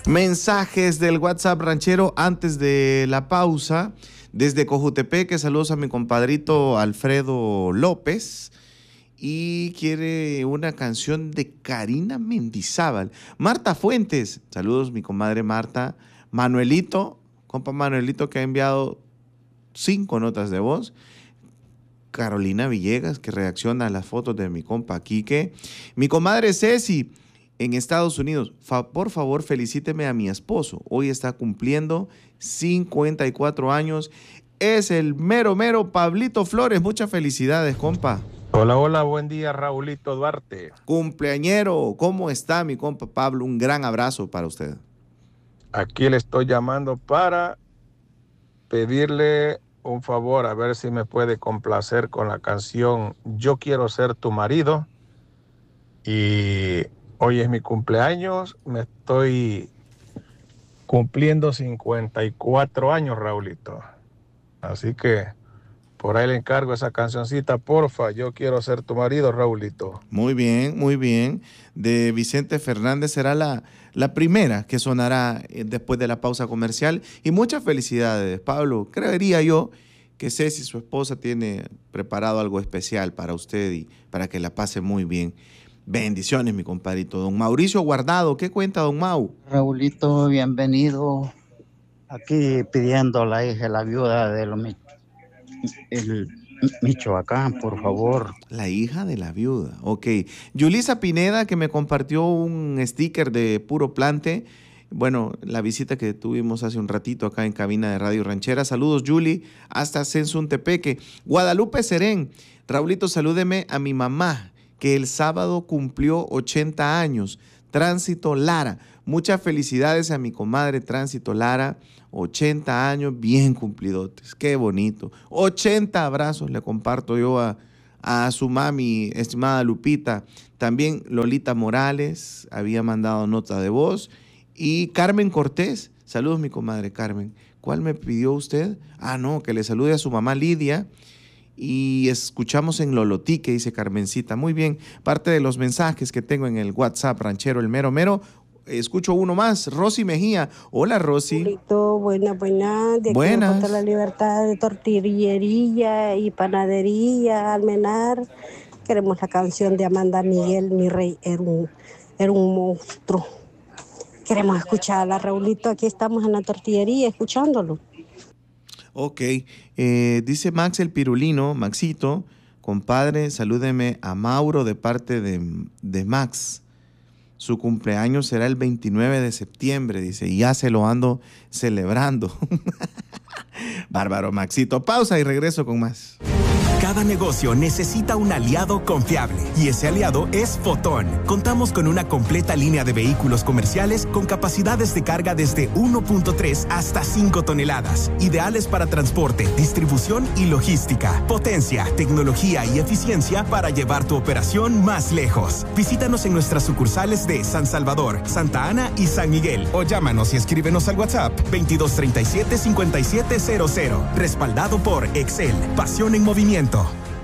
Mensajes del WhatsApp ranchero antes de la pausa. Desde Cojutepeque, saludos a mi compadrito Alfredo López. Y quiere una canción de Karina Mendizábal. Marta Fuentes, saludos mi comadre Marta. Manuelito, compa Manuelito, que ha enviado 5 notas de voz. Carolina Villegas, que reacciona a las fotos de mi compa Quique. Mi comadre Ceci, en Estados Unidos. Por favor, felicíteme a mi esposo. Hoy está cumpliendo 54 años. Es el mero Pablito Flores. Muchas felicidades, compa. Hola, hola, buen día, Raulito Duarte. Cumpleañero, ¿cómo está mi compa Pablo? Un gran abrazo para usted. Aquí le estoy llamando para pedirle un favor, a ver si me puede complacer con la canción Yo quiero ser tu marido. Y hoy es mi cumpleaños, me estoy cumpliendo 54 años, Raulito. Así que por ahí le encargo esa cancioncita, porfa. Yo quiero ser tu marido, Raulito. Muy bien, muy bien. De Vicente Fernández será la primera que sonará después de la pausa comercial. Y muchas felicidades, Pablo. Creería yo que Ceci, su esposa, tiene preparado algo especial para usted y para que la pase muy bien. Bendiciones, mi compadrito. Don Mauricio Guardado, ¿qué cuenta, don Mau? Raulito, bienvenido. Aquí pidiendo a la hija, la viuda de el Michoacán, por favor. La hija de la viuda, ok. Yulisa Pineda, que me compartió un sticker de Puro Plante. Bueno, la visita que tuvimos hace un ratito acá en cabina de Radio Ranchera. Saludos, Yuli, hasta Sensuntepeque. Guadalupe Serén, Raulito, salúdeme a mi mamá, que el sábado cumplió 80 años. Tránsito Lara. Muchas felicidades a mi comadre Tránsito Lara. 80 años bien cumplidotes. Qué bonito. 80 abrazos le comparto yo a su mami, estimada Lupita. También Lolita Morales había mandado nota de voz. Y Carmen Cortés. Saludos, mi comadre Carmen. ¿Cuál me pidió usted? Ah, no, que le salude a su mamá Lidia. Y escuchamos en Lolotique, dice Carmencita. Muy bien, parte de los mensajes que tengo en el WhatsApp ranchero, el mero. Escucho uno más, Rosy Mejía. Hola, Rosy. Buena. De aquí Buenas. de la Libertad, de tortillería y panadería, Almenar. Queremos la canción de Amanda Miguel, Mi Rey era un monstruo. Queremos escucharla, Raulito. Aquí estamos en la tortillería escuchándolo. Ok, dice Max el Pirulino, Maxito, compadre, salúdeme a Mauro de parte de Max. Su cumpleaños será el 29 de septiembre, dice, y ya se lo ando celebrando. Bárbaro, Maxito. Pausa y regreso con más. Cada negocio necesita un aliado confiable y ese aliado es Fotón. Contamos con una completa línea de vehículos comerciales con capacidades de carga desde 1.3 hasta 5 toneladas, ideales para transporte, distribución y logística. Potencia, tecnología y eficiencia para llevar tu operación más lejos. Visítanos en nuestras sucursales de San Salvador, Santa Ana y San Miguel o llámanos y escríbenos al WhatsApp 2237-5700. Respaldado por Excel, pasión en movimiento.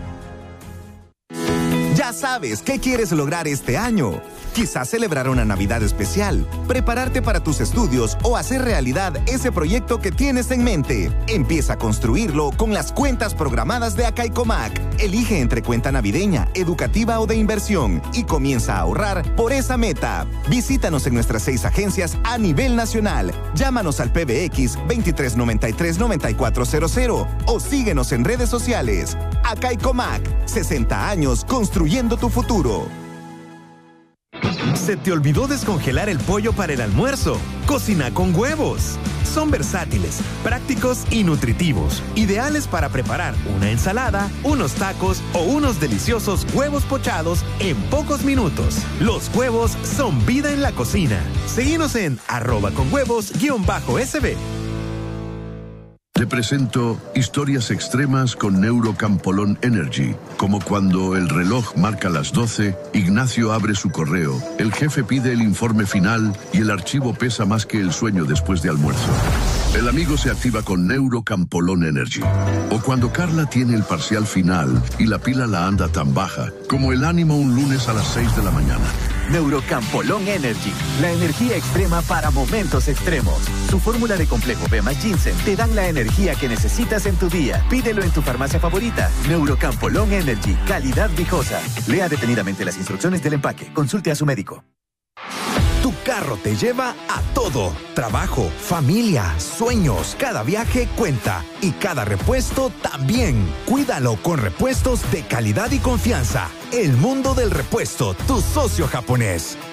Ya sabes qué quieres lograr este año. Quizás celebrar una Navidad especial, prepararte para tus estudios o hacer realidad ese proyecto que tienes en mente. Empieza a construirlo con las cuentas programadas de Acaicomac. Elige entre cuenta navideña, educativa o de inversión y comienza a ahorrar por esa meta. Visítanos en nuestras 6 agencias a nivel nacional. Llámanos al PBX 2393-9400 o síguenos en redes sociales. Acaicomac, 60 años construyendo tu futuro. ¿Se te olvidó descongelar el pollo para el almuerzo? Cocina con huevos. Son versátiles, prácticos y nutritivos. Ideales para preparar una ensalada, unos tacos o unos deliciosos huevos pochados en pocos minutos. Los huevos son vida en la cocina. Seguinos en @conhuevos_SB. Te presento historias extremas con Neurocampolón Energy, como cuando el reloj marca las 12, Ignacio abre su correo, el jefe pide el informe final y el archivo pesa más que el sueño después de almuerzo. El amigo se activa con Neurocampolón Energy. O cuando Carla tiene el parcial final y la pila la anda tan baja como el ánimo un lunes a las 6 de la mañana. Neurocampolón Energy, la energía extrema para momentos extremos. Su fórmula de complejo B más ginseng te dan la energía que necesitas en tu día. Pídelo en tu farmacia favorita. Neurocampolón Energy, calidad viejosa. Lea detenidamente las instrucciones del empaque. Consulte a su médico. Tu carro te lleva a todo. Trabajo, familia, sueños. Cada viaje cuenta. Y cada repuesto también. Cuídalo con repuestos de calidad y confianza. El mundo del repuesto, tu socio japonés.